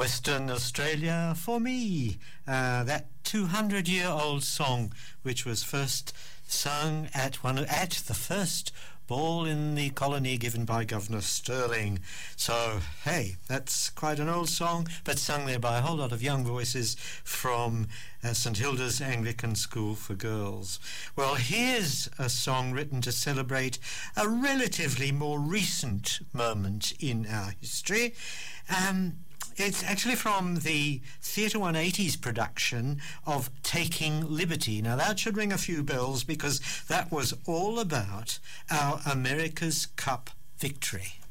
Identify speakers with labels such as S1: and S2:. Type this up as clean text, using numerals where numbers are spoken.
S1: Western Australia for me. That 200-year-old song, which was first sung at the first ball in the colony given by Governor Stirling. So, hey, that's quite an old song, but sung there by a whole lot of young voices from St Hilda's Anglican School for Girls. Well, here's a song written to celebrate a relatively more recent moment in our history. It's actually from the Theatre 180's production of Taking Liberty. Now, that should ring a few bells because that was all about our America's Cup victory.